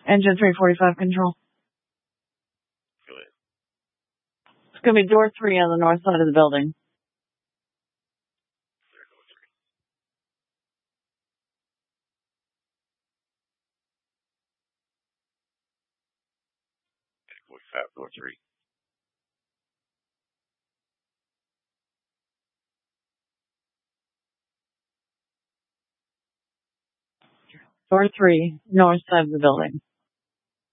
Engine 345 control. Go ahead. It's going to be door 3 on the north side of the building. Clear door 3. Echo 5, door 3. Door 3, north side of the building.